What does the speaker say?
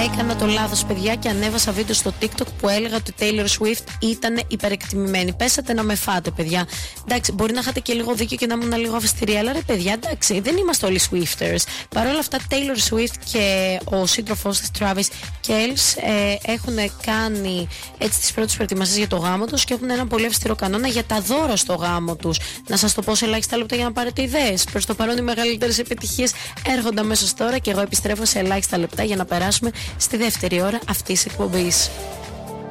Έκανα το λάθος, παιδιά, και ανέβασα βίντεο στο TikTok που έλεγα ότι η Taylor Swift ήταν υπερεκτιμημένη. Πέσατε να με φάτε, παιδιά. Εντάξει, μπορεί να είχατε και λίγο δίκιο και να ήμουν λίγο αυστηρή, αλλά ρε παιδιά, εντάξει, δεν είμαστε όλοι Swifters. Παρ' όλα αυτά, Taylor Swift και ο σύντροφός της Travis Kelce έχουν κάνει έτσι τις πρώτες προετοιμασίες για το γάμο τους και έχουν έναν πολύ αυστηρό κανόνα για τα δώρα στο γάμο τους. Να σας το πω σε ελάχιστα λεπτά για να πάρετε ιδέες. Προς το παρόν, οι μεγαλύτερες επιτυχίες έρχονται αμέσως τώρα και εγώ επιστρέφω σε ελάχιστα λεπτά για να περάσουμε στη δεύτερη ώρα αυτής της εκπομπής.